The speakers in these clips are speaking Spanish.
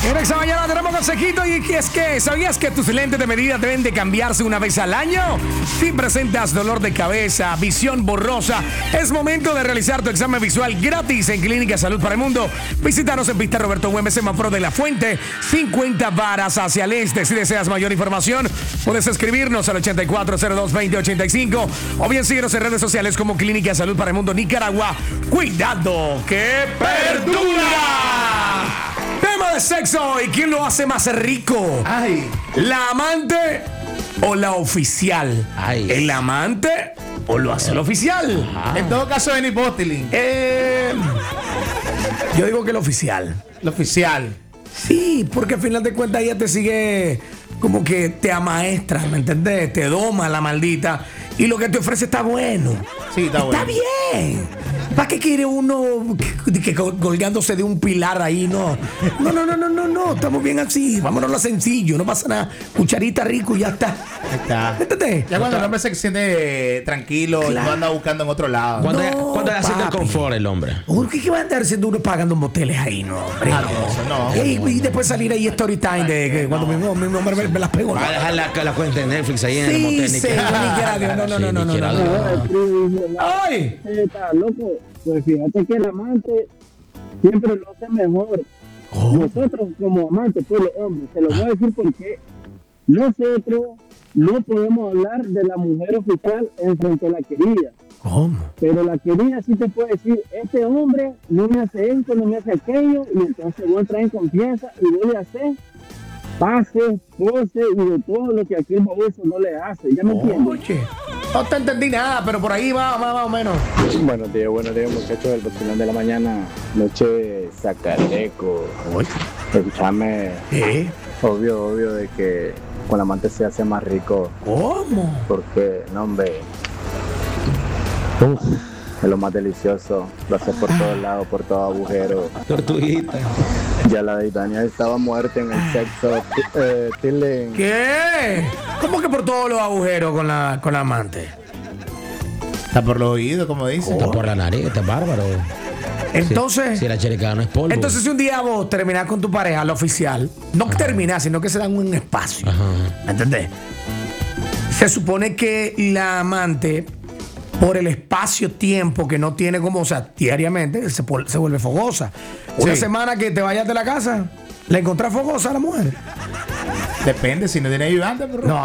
En esta mañana tenemos consejito y es que ¿sabías que tus lentes de medida deben de cambiarse una vez al año? Si presentas dolor de cabeza, visión borrosa, es momento de realizar tu examen visual gratis en Clínica Salud para el Mundo. Visítanos en Pista Roberto Güemes, semáforo de La Fuente, 50 varas hacia el este. Si deseas mayor información, puedes escribirnos al 8402-2085 o bien síguenos en redes sociales como Clínica Salud para el Mundo Nicaragua. ¡Cuidado que perdura! Tema de sexo y quién lo hace más rico. Ay. ¿La amante o la oficial? Ay. ¿El amante o lo hace el oficial? En todo caso, Benny Bottling. Yo digo que el oficial. El oficial. Sí, porque al final de cuentas ella te sigue como que te amaestra, ¿me entendés? Te doma la maldita y lo que te ofrece está bueno. Sí, está bueno. Está bien. ¿Para qué quiere uno que colgándose de un pilar ahí? No. No. Estamos bien así. Vámonos a lo sencillo. No pasa nada. Cucharita rico y ya está. Está. ¿Me entendés? Ya cuando el hombre se siente tranquilo, Claro. no anda buscando en otro lado. ¿Cuándo? ¿Cuánto es haciendo el papi. confort el hombre? ¿Por qué va a andar siendo uno pagando moteles ahí? No, hombre. Ah, no, eso no. Y después salir ahí story time de que cuando mi hombre me las pegó. Va a dejar la cuenta de Netflix ahí en el Sí, motel. sí, no. ¡Ay! Está loco, pues fíjate que el amante siempre lo hace mejor. Nosotros como amantes, pues los hombres, se lo voy a decir porque nosotros no podemos hablar de la mujer oficial en frente a la querida. ¿Cómo? Pero la querida sí te puede decir, este hombre no me hace esto, no me hace aquello, y entonces vos entras en confianza y vos le haces pase, pose y de todo lo que aquel baboso no le hace. ¿Ya me entiendes? Oye, no te entendí nada, pero por ahí va más o menos. Buenos días, muchachos del Vacilón de la Mañana. Noche Zacateco. Escúchame, obvio de que con la amante se hace más rico. ¿Cómo? Porque, no, hombre, es lo más delicioso. Lo hace por todos lados, por todo agujero. Tortuguita. Ya la de Daniel estaba muerta en el sexo. Tilling. ¿Qué? ¿Cómo que por todos los agujeros con la amante? Está por los oídos, como dicen. Está por la nariz, está bárbaro. Entonces, Si la cherecada no es polvo. entonces si un día vos terminás con tu pareja, la oficial, no que terminás, sino que se dan un espacio. Ajá. ¿Me entendés? Se supone que la amante, por el espacio-tiempo que no tiene como, o sea, diariamente, se vuelve fogosa. Una Sí. semana que te vayas de la casa, ¿la encontrás fogosa a la mujer? Depende, si no tiene ayudante, pero... No,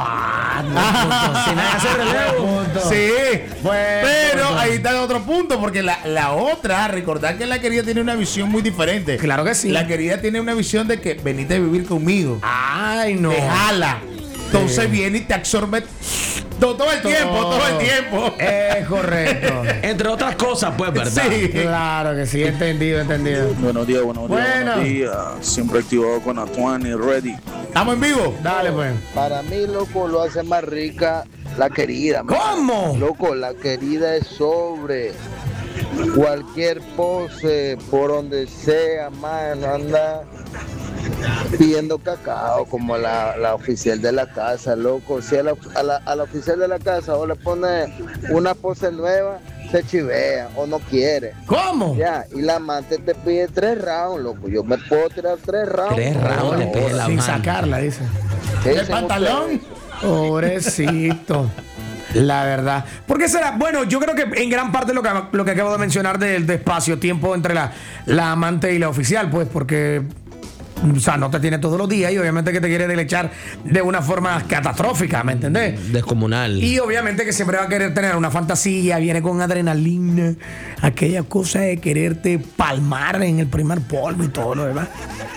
sin nada hacer relevo. Sí, Buen pero punto. ahí está el otro punto, porque la otra, recordar que la querida tiene una visión muy diferente. Claro que sí. La querida tiene una visión de que venite a vivir conmigo. Ay, no. Déjala. Entonces viene y te absorbe todo el tiempo. Es correcto. Entre otras cosas, pues, ¿verdad? Sí. Claro que sí, entendido. Buenos días. Bueno. Siempre activado con Atuani, ready. ¿Estamos en vivo? Dale, pues. Para mí, loco, lo hace más rica la querida. man. ¿Cómo? Loco, la querida es sobre cualquier pose, por donde sea, man, anda pidiendo cacao como la oficial de la casa, loco. Si a la oficial de la casa o le pone una pose nueva, se chivea o no quiere. ¿Cómo? Ya, y la amante te pide 3 rounds, loco. Yo me puedo tirar 3 rounds. 3 rounds le pide la Sin mano. sacarla, dice. ¿Qué ¿El dicen pantalón? ustedes? Pobrecito. La verdad. ¿Por qué será? Bueno, yo creo que en gran parte lo que acabo de mencionar del espacio-tiempo entre la amante y la oficial, pues, porque, o sea, no te tiene todos los días y obviamente que te quiere deslechar de una forma catastrófica, ¿me entendés? Descomunal. Y obviamente que siempre va a querer tener una fantasía, viene con adrenalina, aquella cosa de quererte palmar en el primer polvo y todo lo demás.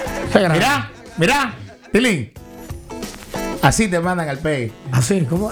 Mira, Tilín. Así te mandan al pay. Así, ¿cómo?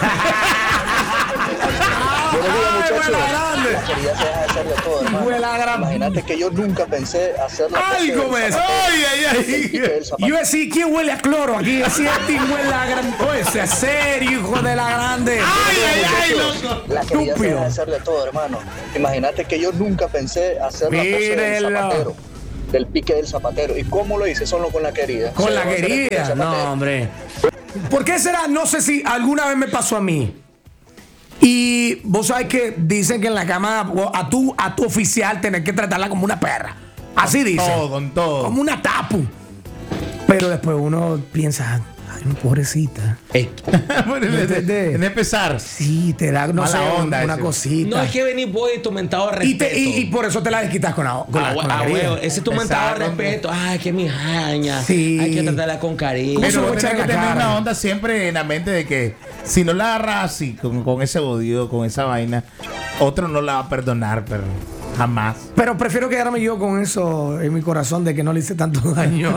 La querida se deja hacer de todo, hermano. Huela gran- Imagínate que yo nunca pensé hacer la ¡Ay, pose cómo del es! zapatero, ¡Ay! del zapatero. Yo decía, ¿quién huele a cloro aquí? Decía, ¿quién huele a gran... Oye, sea serio, hijo de la grande. ¡Ay, loco! La querida se Estúpido. deja hacer de todo, hermano. Imagínate que yo nunca pensé hacer la pose del Mírelo. zapatero. Del pique del zapatero. ¿Y cómo lo hice? Solo con la querida. Con la Solo hacer el pique del querida. zapatero. No, hombre. ¿Por qué será? No sé si alguna vez me pasó a mí. Y vos sabés que dicen que en la cama a tu oficial tenés que tratarla como una perra. Así dicen. Con todo. Como una tapu. Pero después uno piensa, ay, pobrecita. En empezar. Sí, te da, no Mala sé, onda una ese. cosita. No es que venís vos y tu mentado de y, respeto. y por eso te la desquitas con la querida. Huevo, ese es tu mentado de Exacto. respeto. Ay, que mi jaña. Sí. Hay que tratarla con cariño. ¿Cómo se Pero lo vos echan tenés en que la tener cara? una onda siempre en la mente de que si no la agarras así, con ese odio, con esa vaina, otro no la va a perdonar, pero jamás. Pero prefiero quedarme yo con eso en mi corazón de que no le hice tanto daño.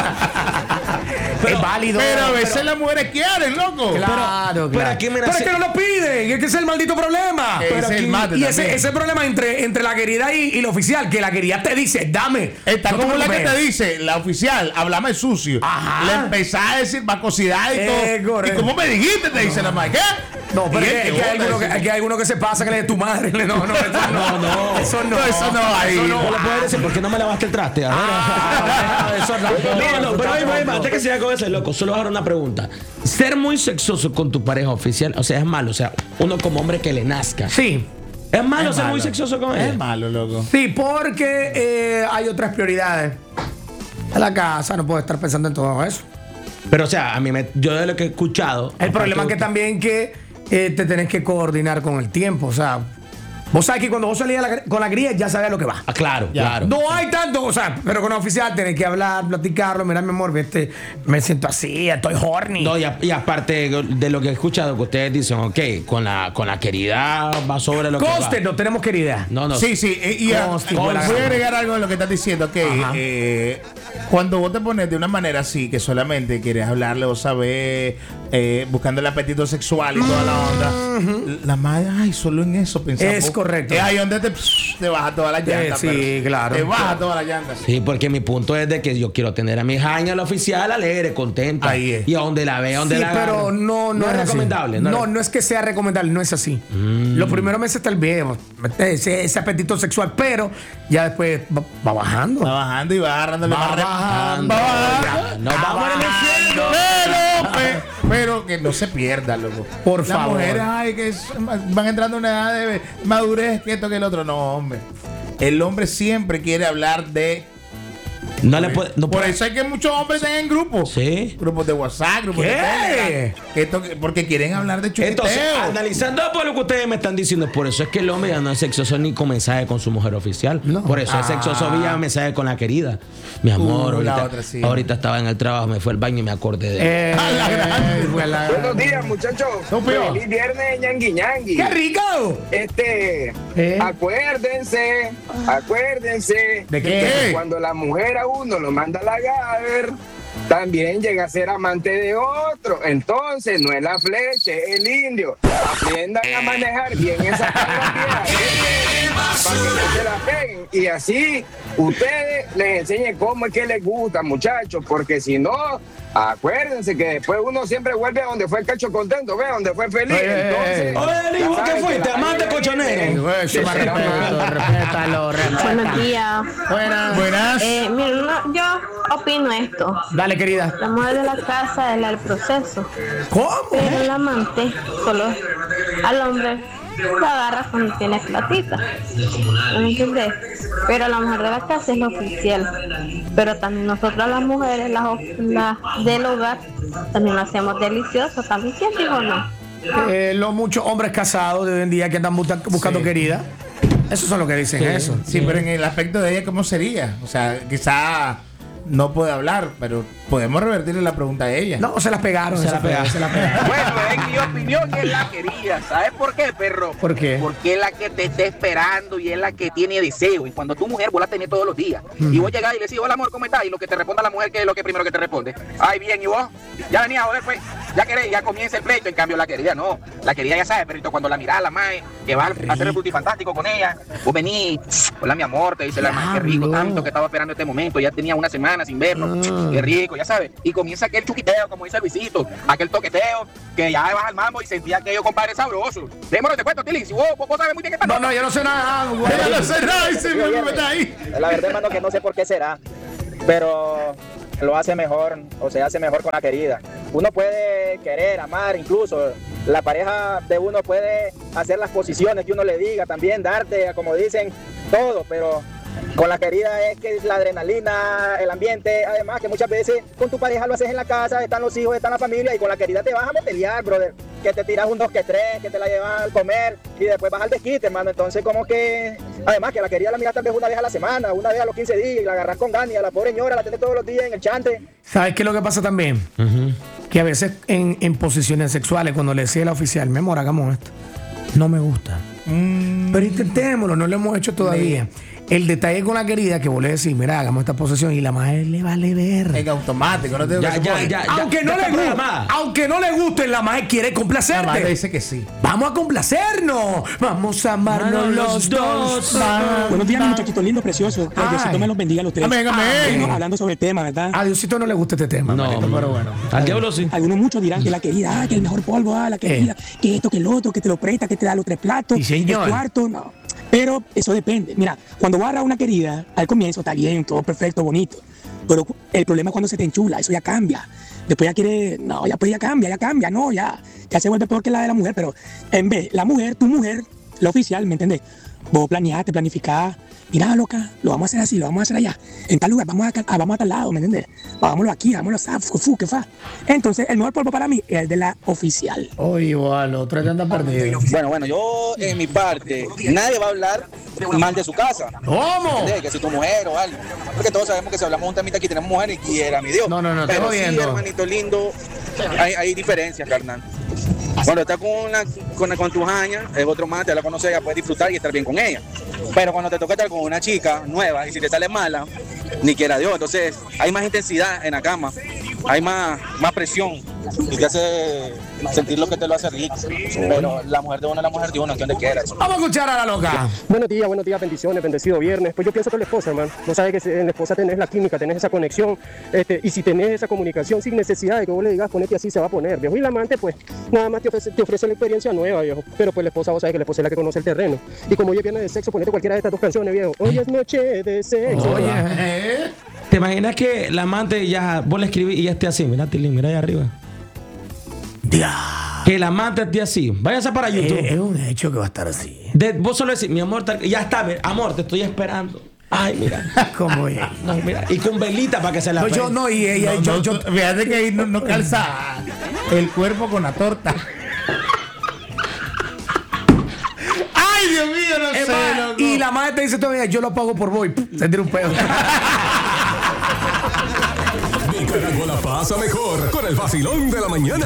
Es válido. Pero a veces las mujeres quieren, loco. Claro, pero claro. aquí me Pero es nace- que no lo piden, es que ese es el maldito problema. Ese Pero es el aquí- mate y también. ese problema entre la querida y la oficial, que la querida te dice, dame. Está No te como la que preocupes. te dice, la oficial, háblame sucio. Ajá. Le empezás a decir vacosidad y todo. Correcto. ¿Y cómo me dijiste? Te dice la madre. ¿Qué? No, pero Y es que hay alguno que hay alguno que se pasa que le de tu madre. No, eso no. No. Eso no. No, eso no, ahí. Eso ¿Vos le puedes decir por qué no me lavaste el traste? A ver. Eso No, pero ahí antes que siga con ese loco, solo voy a dar una pregunta. Ser muy sexoso con tu pareja oficial, o sea, es malo, o sea, uno como hombre que le nazca. Sí. Es malo Es ser malo. muy sexoso con Es él. malo, loco. Sí, porque hay otras prioridades. En la casa no puedo estar pensando en todo eso. Pero o sea, yo de lo que he escuchado. El problema es que también que te tenés que coordinar con el tiempo. O sea, vos sabés que cuando vos salías con la cría ya sabés a lo que va. Ah, claro, Ya. claro. No hay tanto, o sea, pero con la oficial tenés que hablar, platicarlo. Mira, mi amor, me siento así, estoy horny. No, y aparte de lo que he escuchado, que ustedes dicen, ok, con la querida va sobre lo Conste, que va. no tenemos querida. No. Sí, sí. Conste, Voy buena a gana. agregar algo a lo que estás diciendo. Ok, Ajá. cuando vos te pones de una manera así, que solamente quieres hablarle o saber, buscando el apetito sexual y toda la onda, la madre, ay, solo en eso pensamos. Es correcto. Es ahí donde te baja toda la llanta. sí, pero claro. Te baja toda la llanta. Sí, porque mi punto es de que yo quiero tener a mi jaña, la oficial, alegre, contenta. Ahí es. Y a donde la vea, donde Sí, la pero agarre. no es así. recomendable. No es que sea recomendable, no es así. Los primeros meses tal vez ese apetito sexual, pero ya después va bajando. Va bajando y va agarrándole Va más bajando. Va bajando. Ya, nos vamos en el infierno. Pero que no se pierda, loco. Por Las favor. mujeres, ay, que van entrando a una edad de madurez, que esto, que el otro. No, hombre. El hombre siempre quiere hablar de. No le puede. No Por puede. eso hay que muchos hombres estén en grupos. Sí. Grupos de WhatsApp, grupos ¿Qué? de Telegram. Porque quieren hablar de chuquiteo. Entonces, analizando por lo que ustedes me están diciendo, por eso es que el hombre ya no es sexoso ni con mensaje con su mujer oficial. No. Por eso es sexoso vía mensaje con la querida. Mi amor, la ahorita, otra sí. ahorita estaba en el trabajo, me fue al baño y me acordé de él. Buenos días, muchachos. Estúpido. Feliz viernes, ñangui ñangui. ¡Qué rico! Acuérdense ¿De qué? que cuando la mujer a uno lo manda a la Gaber, también llega a ser amante de otro. Entonces, no es la flecha, es el indio. Aprendan a manejar bien esa carretera para que no se la peguen. Y así, ustedes les enseñen cómo es que les gusta, muchachos, porque si no, acuérdense que después uno siempre vuelve a donde fue el cacho contento, ve, donde fue feliz. Entonces, Oye, ¿y vos ya qué saben fuiste? que la Amante vida cochonero. viene Eso de más ser amado. respétalo. Buenos días. Buenas. Miren, yo opino esto. Dale, querida. La mujer de la casa es la del proceso, ¿Cómo? pero el amante solo al hombre lo agarra cuando tiene platita. ¿No me entendés? Pero la mujer de la casa es la oficial. Pero también nosotras las mujeres, las del hogar, también lo hacemos delicioso. ¿También quién dijo no? Los muchos hombres casados de hoy en día que andan buscando Sí. querida. Esos son los que dicen eso. Sí, pero en el aspecto de ella, ¿cómo sería? O sea, quizá no puede hablar, pero podemos revertirle la pregunta a ella. No, se las pegaron. Se las pegaron. Bueno, en mi opinión es la querida. ¿Sabes por qué, perro? ¿Por qué? Porque es la que te está esperando y es la que tiene deseo. Y cuando tu mujer, vos la tenés todos los días. Y vos llegás y le decís, hola amor, ¿cómo estás? Y lo que te responda la mujer, ¿qué es lo que primero que te responde? Ay, bien, ¿y vos? Ya venía a joder, pues. Ya querés, ya comienza el pleito. En cambio, la querida no. La querida ya sabe, perrito, cuando la mirás, la mae, que va a hacer el frutifantástico con ella. Vos venís, hola mi amor, te dice la mae, qué rico, tanto que estaba esperando este momento. Ya tenía una semana sin verlo. Qué rico, ya sabes. Y comienza aquel chuquiteo, como dice Luisito, aquel toqueteo, que ya vas al mambo y sentía aquello, compadre, sabroso. Démoslo, te cuento, Tilly, si vos sabes muy bien qué pasa. No, yo no sé nada. Ella no sé nada y se me mete ahí. La verdad, hermano, que no sé por qué será, pero lo hace mejor, o se hace mejor con la querida. Uno puede querer, amar, incluso la pareja de uno puede hacer las posiciones que uno le diga, también darte, como dicen, todo, pero Con la querida es que la adrenalina, el ambiente, además que muchas veces con tu pareja lo haces en la casa, están los hijos, está la familia y con la querida te vas a metelear, brother. Que te tiras un 2 que 3, que te la llevan al comer y después vas al desquite, hermano. Entonces como que, además que la querida la miras tal vez una vez a la semana, una vez a los 15 días y la agarras con ganas y a la pobre señora la tienes todos los días en el chante. ¿Sabes qué es lo que pasa también? Que a veces en posiciones sexuales, cuando le decía al oficial, mi amor, hagamos esto, no me gusta. Pero intentémoslo, no lo hemos hecho todavía. El detalle con la querida que vos le decís, mira, hagamos esta posesión y la madre le vale ver. En automático, no te Aunque no le guste, la madre quiere complacerte. La madre dice que sí. Vamos a complacernos. Vamos a amarnos los dos. Buenos días, muchachitos lindos, preciosos. Que Diosito me los bendiga a los tres. Amén, amén. Hablando sobre el tema, ¿verdad? A Diosito no le gusta este tema. No, manito, pero bueno. Al diablo sí. Algunos muchos dirán que la querida, que el mejor polvo, la querida, que esto, que el otro, que te lo presta, que te da los 3 platos, Sí, señor. el cuarto, no. Pero eso depende. Mira, cuando vas a una querida, al comienzo está bien, todo perfecto, bonito. Pero el problema es cuando se te enchula, eso ya cambia. Después ya quiere, no, ya pues ya cambia, no, ya se vuelve peor que la de la mujer. Pero en vez, la mujer, tu mujer, la oficial, ¿me entendés? Vos planeaste, planificás. Mira, loca, lo vamos a hacer así, lo vamos a hacer allá. En tal lugar, vamos a tal lado, ¿me entiendes? Vámonos aquí, vámonos a que fa. Entonces, el mejor polvo para mí es el de la oficial. Oye, igual, otro que anda perdido. Bueno, yo en mi parte, nadie va a hablar mal de su casa. ¿Cómo? ¿Entendés? Que si tu mujer o algo. Porque todos sabemos que si hablamos un temita aquí tenemos mujer y quiera mi Dios. No, Pero estoy sí, viendo. hermanito lindo, hay diferencias, carnal. Cuando estás con tu jaña, es otro más, te la conoces, ya puedes disfrutar y estar bien con ella. Pero cuando te toca estar con una chica nueva y si te sale mala, ni quiera Dios. Entonces hay más intensidad en la cama, hay más presión y te hace sentir lo que te lo hace rico. Pero la mujer de uno es la mujer de uno, que donde quiera. Vamos a escuchar a la loca. Buenos días, bendiciones, bendecido viernes. Pues yo pienso que la esposa, hermano. No sabes que en la esposa tenés la química, tenés esa conexión. Y si tenés esa comunicación sin necesidad de que vos le digas, ponete así, se va a poner, viejo. Y la amante, pues, nada más te ofrece la experiencia nueva, viejo. Pero pues la esposa, vos sabés que la esposa es la que conoce el terreno. Y como hoy es viernes de sexo, ponete cualquiera de estas 2 canciones, viejo. Hoy es noche de sexo. Oye, ¿Te imaginas que la amante ya, vos le escribís y ya esté así? Mira, Tilín, mira ahí arriba. Que la amante esté así. Váyase para YouTube. Es un hecho que va a estar así. Vos solo decís, mi amor, ya está, amor, te estoy esperando. Ay, mira. ¿Cómo es? No, mira. Y con velita para que se la Yo no, y ella, yo, fíjate que ahí no calza el cuerpo con la torta. Ay, Dios mío, no sé, loco. Y la madre te dice todavía, yo lo pago por voy. Se tira un pedo. Nicaragua la pasa mejor con el vacilón de la mañana.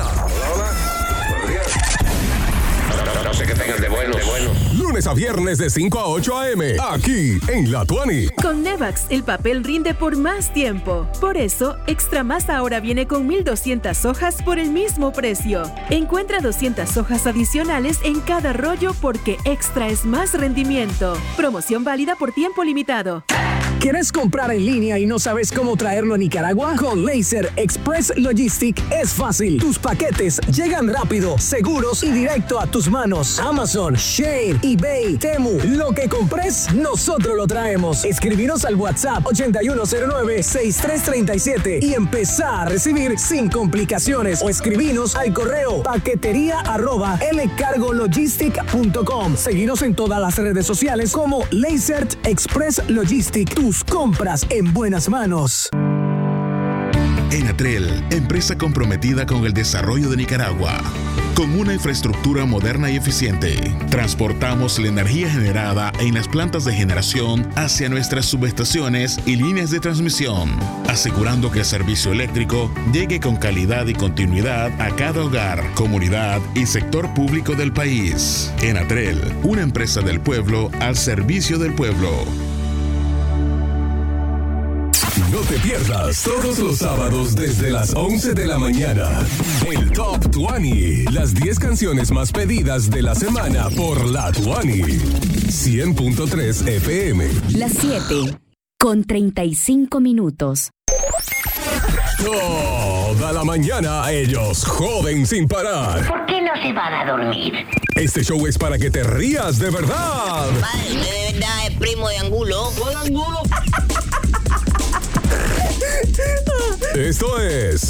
No sé qué tengan de bueno. Lunes a viernes de 5 a 8 a.m. Aquí en La Tuani. Con Nevax, el papel rinde por más tiempo. Por eso, Extra Más ahora viene con 1,200 hojas por el mismo precio. Encuentra 200 hojas adicionales en cada rollo porque Extra es más rendimiento. Promoción válida por tiempo limitado. ¿Quieres comprar en línea y no sabes cómo traerlo a Nicaragua? Con Laser Express Logistic es fácil. Tus paquetes llegan rápido, seguros y directo a tus manos. Amazon, Shein, eBay, Temu. Lo que compres, nosotros lo traemos. Escribinos al WhatsApp 8109-6337 y empezá a recibir sin complicaciones. O escribinos al correo paquetería@lcargologistic.com. Seguinos en todas las redes sociales como Laser Express Logistic. Tus compras en buenas manos. Enatrel, empresa comprometida con el desarrollo de Nicaragua. Con una infraestructura moderna y eficiente, transportamos la energía generada en las plantas de generación hacia nuestras subestaciones y líneas de transmisión, asegurando que el servicio eléctrico llegue con calidad y continuidad a cada hogar, comunidad y sector público del país. Enatrel, una empresa del pueblo al servicio del pueblo. No te pierdas todos los sábados desde las 11 de la mañana. El Top 20, las 10 canciones más pedidas de la semana por La Tuani. 100.3 FM. Las 7:35. Toda la mañana ellos joden sin parar. ¿Por qué no se van a dormir? Este show es para que te rías de verdad. Padre, de verdad es primo de Angulo. Esto es